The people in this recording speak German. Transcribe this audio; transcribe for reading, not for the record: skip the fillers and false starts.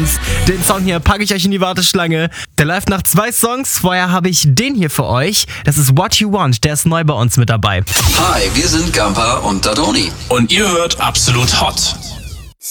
uns. Den Song hier packe ich euch in die Warteschlange. Der läuft nach 2 Songs. Vorher habe ich den hier für euch. Das ist What You Want. Der ist neu bei uns mit dabei. Hi, wir sind Gampa und Dadoni. Und ihr hört Absolut Hot.